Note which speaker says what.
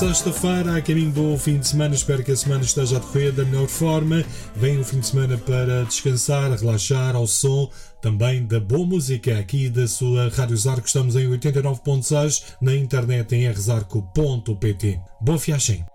Speaker 1: sexta-feira, a caminho do fim de semana. Espero que a semana esteja a decorrer da melhor forma. Vem o fim de semana para descansar, relaxar ao som também da boa música aqui da sua Rádio Zarco. Estamos em 89.6 na internet em rzarco.pt. Boa viagem!